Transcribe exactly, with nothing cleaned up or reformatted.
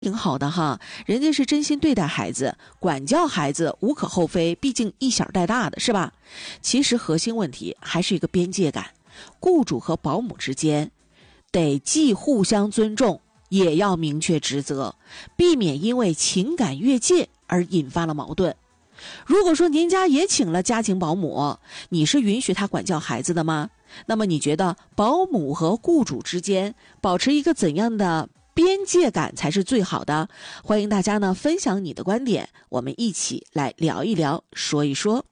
挺好的哈，人家是真心对待孩子，管教孩子无可厚非，毕竟一小带大的是吧？其实核心问题还是一个边界感，雇主和保姆之间得既互相尊重，也要明确职责，避免因为情感越界而引发了矛盾。如果说您家也请了家庭保姆，你是允许他管教孩子的吗？那么你觉得保姆和雇主之间保持一个怎样的边界感才是最好的？欢迎大家呢分享你的观点，我们一起来聊一聊，说一说。